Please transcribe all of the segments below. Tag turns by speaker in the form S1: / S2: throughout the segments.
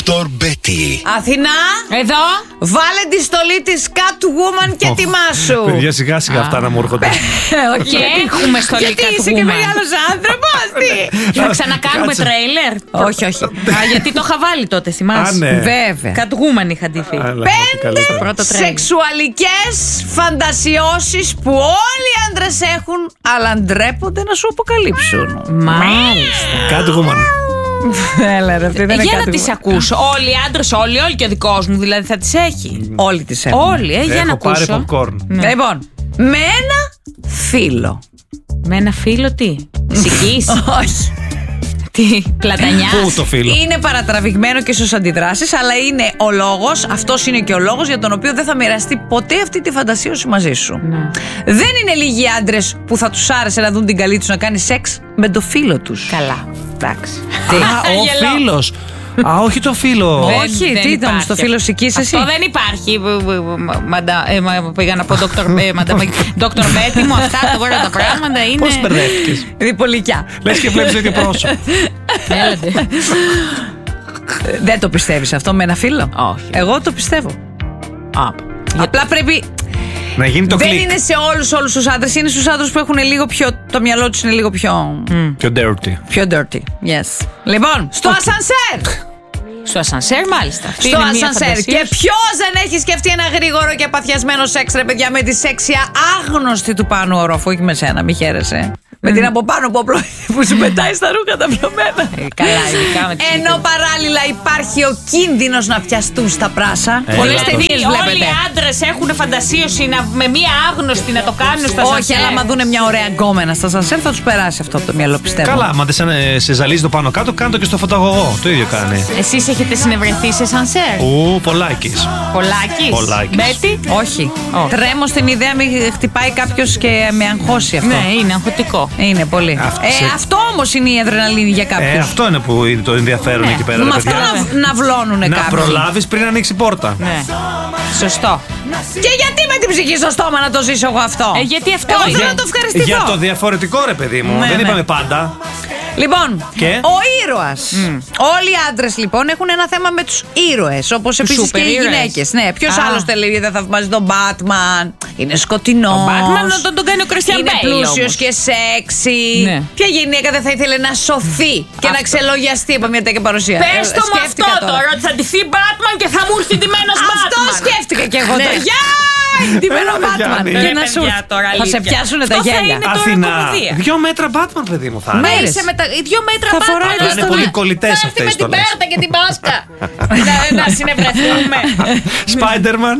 S1: Dr. Betty.
S2: Αθηνά,
S3: Εδώ.
S2: βάλε τη στολή της Catwoman και ετοιμάσου.
S4: Παιδιά, σιγά σιγά αυτά να μου έρχονται.
S3: Και έχουμε στολή
S2: Γιατί είσαι και μεγάλος άνθρωπος, τι.
S3: Θα ξανακάνουμε τρέιλερ.
S2: Όχι, όχι.
S3: Γιατί το είχα βάλει τότε, θυμάσαι.
S4: Ναι.
S2: Βέβαια.
S3: Κατγούμαν είχα ντυθεί. Πρώτο τρέιλερ.
S2: Σεξουαλικές φαντασιώσεις που όλοι οι άντρες έχουν, αλλά ντρέπονται να σου αποκαλύψουν.
S3: Μάλιστα.
S4: Catwoman.
S2: Έλα ρε, αυτή δεν είναι
S3: Για
S2: κάτι
S3: να τις ακούσω. Όλοι οι άντρες, όλοι και ο δικός μου δηλαδή θα τις έχει.
S2: Όλοι τις έχουν.
S3: Όλοι, για να
S4: Έχω πάρει
S3: ακούσω.
S4: popcorn.
S3: Ναι.
S2: Λοιπόν, με ένα φίλο.
S3: Με ένα φίλο τι. Σικής.
S2: Όχι.
S3: Τι, πλατανιάς.
S4: Πού το φίλο.
S2: Είναι παρατραβηγμένο και στους αντιδράσεις, αλλά είναι ο λόγος, αυτός είναι και ο λόγος για τον οποίο δεν θα μοιραστεί ποτέ αυτή τη φαντασίωση μαζί σου.
S3: Ναι.
S2: Δεν είναι λίγοι άντρες που θα τους άρεσε να δουν την καλή τους να κάνει σεξ με το φίλο τους.
S3: Καλά. Εντάξει.
S4: Α, ο φίλος. Α, όχι το φίλο.
S2: Όχι, τι ήταν
S3: υπάρχει.
S2: στο φίλο Σικής εσύ.
S3: Αυτό δεν υπάρχει. Πήγα να πω Dr. Betty μου. Αυτά τώρα τα πράγματα είναι.
S4: Πώς μπερδεύτηκες.
S2: Διπολικιά.
S4: Λες και βλέπεις το ίδιο πρόσωπο.
S3: Έλατε.
S2: Δεν το πιστεύεις αυτό με ένα φίλο?
S3: Όχι.
S2: Εγώ το πιστεύω. Απλά πρέπει.
S4: Να γίνει το
S2: Δεν
S4: κλικ.
S2: είναι σε όλους τους άντρες. Είναι στους άντρες που έχουν λίγο πιο. Το μυαλό τους είναι λίγο πιο.
S4: Πιο dirty.
S2: Πιο dirty. Yes. Λοιπόν, στο ασανσέρ.
S3: Στο ασανσέρ, μάλιστα. Αυτή
S2: Στο
S3: είναι μια
S2: ασανσέρ.
S3: φαντασία.
S2: Και ποιος δεν έχει σκεφτεί ένα γρήγορο και παθιασμένο σεξ, ρε παιδιά, με τη σεξια άγνωστη του πάνω ορόφου. Όχι με σένα, μη χαίρεσαι. Με την από πάνω που σου πετάει στα ρούχα τα πιωμένα.
S3: Καλά, ειδικά με τις
S2: Ενώ παράλληλα υπάρχει ο κίνδυνος να πιαστούν στα πράσα. Πολλές ταινίες
S3: Όλοι
S2: βλέπετε.
S3: οι άντρες έχουν φαντασίωση με μία άγνωστη να το κάνουν στο ασανσέρ.
S2: Όχι, αλλά άμα δούνε μια ωραία γκόμενα στα ασανσέρ θα τους περάσει αυτό από το μυαλό, πιστεύω.
S4: Καλά, άμα δεν σε ζαλίζει το πάνω κάτω, κάνε το και στο φωταγωγό. Το ίδιο κάνει.
S3: Εσείς έχετε συνευρεθεί σε ασανσέρ.
S4: Πολλάκις.
S3: Πολλάκις. Μπέτη.
S2: Όχι. Τρέμω στην ιδέα μην χτυπάει κάποιος και με αγχώσει αυτό.
S3: Ναι, είναι αγχωτικό.
S2: Είναι πολύ. Αυτό όμως είναι η αδρεναλίνη για κάποιους.
S4: Αυτό είναι που είναι το ενδιαφέρον εκεί πέρα.
S2: Με
S4: ρε
S2: αυτό
S4: παιδιά.
S2: να βλώνουνε
S4: Να
S2: κάποιοι.
S4: προλάβεις πριν ανοίξει πόρτα.
S3: Ναι. Σωστό.
S2: Και γιατί με την ψυχή στο στόμα να το ζήσω εγώ αυτό?
S3: Γιατί αυτό
S2: Εγώ
S3: είναι.
S2: θέλω να το ευχαριστηθώ.
S4: Για το διαφορετικό, ρε παιδί μου.
S2: Ναι,
S4: Δεν
S2: ναι.
S4: είπαμε πάντα.
S2: Λοιπόν,
S4: Και?
S2: ο ήρωας. Όλοι οι άντρες λοιπόν έχουν ένα θέμα με τους ήρωες. Όπως επίσης και οι
S3: σούπερ ήρωες.
S2: γυναίκες. Ναι, ποιος
S3: Α.
S2: άλλος τελείω δεν θαυμάζει τον Batman. Είναι σκοτεινός.
S3: Τον Batman να τον κάνει ο Christian
S2: Είναι
S3: Bale
S2: πλούσιος
S3: όμως.
S2: και σεξι.
S3: Ναι.
S2: Ποια γυναίκα δεν θα ήθελε να σωθεί και να ξελογιαστεί από μια τέτοια παρουσία?
S3: Πες το μου
S2: Σκέφτηκα
S3: αυτό τώρα, ότι θα ντυθεί Batman και θα μου έρθει ντυμένος Batman.
S2: Αυτό σκέφτηκα κι εγώ.
S3: Ναι.
S2: Το γεια! Ντυμένο
S4: Έλα,
S2: Batman.
S4: Γιάννη.
S2: Και
S3: Ρε,
S2: να σου
S3: παιδιά, τώρα,
S2: θα σε
S3: αλήθεια.
S2: πιάσουνε τα
S3: Αυτό θα
S2: γέλια.
S3: είναι τώρα
S4: Αθηνά.
S3: κομμωδία.
S4: 2 μέτρα Batman, παιδί μου, θα είναι.
S2: Μέρες.
S3: Είσαι με τα 2 μέτρα
S2: Θα
S3: Batman.
S2: φοράει
S3: τώρα.
S4: είναι πολύ κολλητές
S3: Θα έρθει
S4: αυτές
S3: με
S4: οι
S3: την
S4: στολές.
S3: πέρτα και την μπάσκα. Να συνευρεθούμε.
S4: Spider-Man.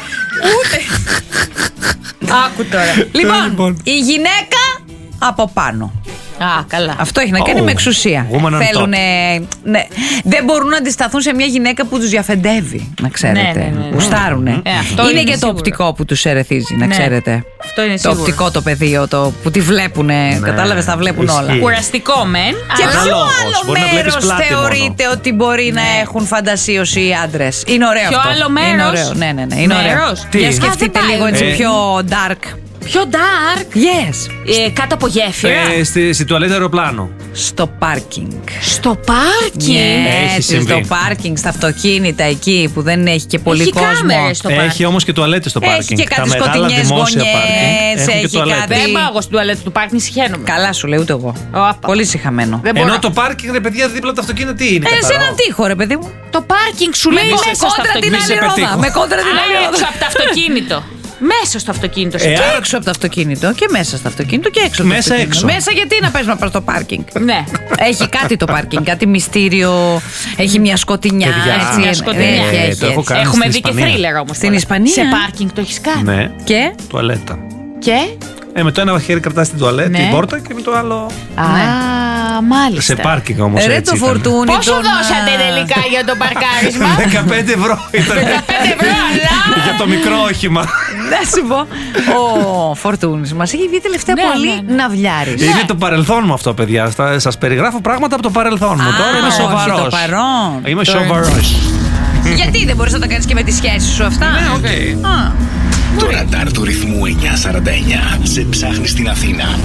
S3: Άκου τώρα.
S2: Λοιπόν, η γυναίκα από πάνω.
S3: Α, καλά.
S2: Αυτό έχει να κάνει με εξουσία.
S4: Woman on top.
S2: Ναι, δεν μπορούν να αντισταθούν σε μια γυναίκα που τους διαφεντεύει, να ξέρετε.
S3: Ναι.
S2: Γουστάρουνε.
S3: Αυτό
S2: είναι
S3: είναι
S2: και το
S3: σίγουρο.
S2: οπτικό που τους ερεθίζει, να
S3: Ναι.
S2: ξέρετε.
S3: Αυτό είναι
S2: Το
S3: σίγουρο.
S2: οπτικό το πεδίο, που τη βλέπουνε. Κατάλαβες, τα βλέπουν
S4: Ισχύει.
S2: όλα.
S3: Κουραστικό μεν.
S2: Και
S3: αλλά-
S2: ποιο
S4: Αναλόγως.
S2: άλλο
S4: Μπορεί να βλέπεις
S2: μέρος
S4: πλάτη
S2: θεωρείτε ότι μπορεί να έχουν φαντασίωση οι άντρες? Είναι ωραίο
S3: Ποιο
S2: αυτό.
S3: άλλο
S2: Είναι
S3: μέρος?
S2: ωραίο. Ναι. Είναι ωραίο.
S3: Μέρος?
S4: Τι?
S2: Για
S4: Α,
S2: σκεφτείτε
S3: δεν πάει.
S2: λίγο έτσι πιο dark.
S3: Πιο dark.
S2: Yes.
S3: Κάτω από γέφυρα.
S4: Στη τουαλέτα αεροπλάνο.
S2: Στο πάρκινγκ.
S3: Στο πάρκινγκ.
S4: Έχει
S2: Στο
S4: συμβεί.
S2: πάρκινγκ, στα αυτοκίνητα εκεί που δεν έχει και πολύ
S3: Έχει
S2: κόσμο.
S3: κάμερες στο πάρκινγκ.
S4: Έχει όμως και τουαλέτες στο
S2: Έχει
S4: πάρκινγκ.
S2: και κάτι
S4: Τα μεγάλα
S2: σκοτεινιές
S4: δημόσια
S2: γωνιές,
S4: πάρκινγκ έχουν και
S2: έχει
S4: τουαλέτες.
S2: κάτι.
S3: Δεν πάω εγώ στην τουαλέτα του πάρκινγκ, συχαίνομαι.
S2: Καλά σου λέει, ούτε εγώ.
S3: Όπα.
S2: Πολύ συχαμένο.
S3: Δεν μπορώ.
S4: Ενώ το πάρκινγκ, ρε παιδιά, δίπλα από το αυτοκίνητο τι είναι?
S2: Σε
S4: καθαρό?
S2: έναν τοίχο, ρε παιδί μου.
S3: Το πάρκινγκ σου λέει
S2: Με
S3: μέσα στο
S2: κόντρα την
S3: αυτοκίνητο.
S4: Μη σε
S2: άλλη ρόδα.
S4: πετύχω.
S2: Με κόντρα την άλλη
S3: Έξω
S2: ρόδα.
S3: από το αυτοκίνητο. Μέσα στο αυτοκίνητο. σου.
S2: Και έξω από το αυτοκίνητο και μέσα στο αυτοκίνητο και έξω από το
S4: Μέσα
S2: αυτοκίνητο.
S4: έξω.
S2: Μέσα γιατί να πας να πας στο πάρκινγκ.
S3: Ναι.
S2: Έχει κάτι το πάρκινγκ, κάτι μυστήριο, έχει μια σκοτεινιά.
S4: Παιδιά,
S2: έτσι,
S3: μια σκοτεινιά.
S2: έχει,
S4: Το έχω κάνει
S3: Έχουμε
S4: στην
S3: δει και
S4: Ισπανία.
S3: θρίλερ όμως.
S2: Στην
S3: τώρα.
S2: Ισπανία?
S3: Σε πάρκινγκ το έχεις κάνει.
S4: Ναι,
S2: Και
S4: τουαλέτα.
S3: Και.
S4: Με το ένα χέρι κρατάς την τουαλέτα,
S3: Ναι.
S4: την πόρτα και με το άλλο.
S3: Α, μάλιστα.
S4: Σε πάρκινγκ όμως
S2: ρε
S4: έτσι
S2: το
S4: ήταν.
S2: φορτούνι.
S3: Πόσο
S2: τον,
S3: δώσατε τελικά για το παρκάρισμα?
S4: 15 ευρώ ήταν
S3: 15 ευρώ, αλλά.
S4: για το μικρό όχημα.
S2: Να σου πω, ο Φορτούνης μας έχει βγει τελευταία
S3: Ναι,
S2: πολύ
S3: ναι, ναι.
S2: ναυλιάρης.
S4: Είναι το παρελθόν μου αυτό, παιδιά. Σας περιγράφω πράγματα από το παρελθόν μου. Τώρα είμαι
S2: όχι,
S4: σοβαρός.
S2: το παρόν.
S4: Είμαι
S2: Τώρα-
S4: σοβαρός.
S2: Γιατί δεν μπορείς να τα κάνεις και με τις σχέσεις σου αυτά?
S4: Ναι, οκ.
S2: Α.
S1: Το ραντάρ του ρυθμού 949 σε ψάχνει στην Αθήνα.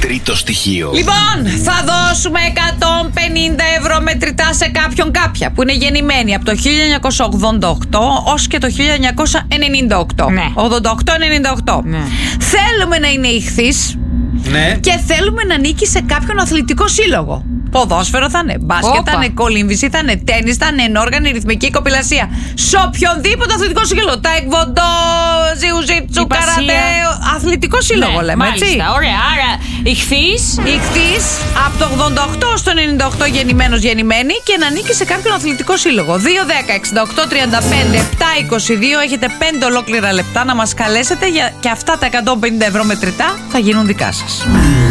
S1: τρίτο στοιχείο.
S2: Λοιπόν, θα δώσουμε 150 ευρώ μετρητά σε κάποιον κάποια που είναι γεννημένοι από το 1988 ως και το 1998.
S3: Ναι.
S2: 88-98.
S3: Ναι.
S2: Θέλουμε να είναι ηχθής.
S4: Ναι.
S2: Και θέλουμε να νίκει σε κάποιον αθλητικό σύλλογο. Ποδόσφαιρο θα είναι, μπάσκετ
S3: Όπα.
S2: θα είναι, κολύμβηση θα είναι, τένις θα είναι, ενόργανη, ρυθμική κοπηλασία. Σε οποιονδήποτε αθλητικό σύλλογο. Τάικβοντο, ζιουζίτσου,
S3: Υπασία.
S2: καρατέ. Αθλητικό σύλλογο λέμε,
S3: μάλιστα,
S2: έτσι.
S3: ωραία. Άρα, ηχθείς.
S2: Ηχθής από το 88 στο 98 γεννημένος γεννημένη και να νίκει σε κάποιον αθλητικό σύλλογο. 2-10-68-35-7-22. Έχετε 5 ολόκληρα λεπτά να μας καλέσετε και αυτά τα 150 ευρώ μετρητά θα γίνουν δικά σας.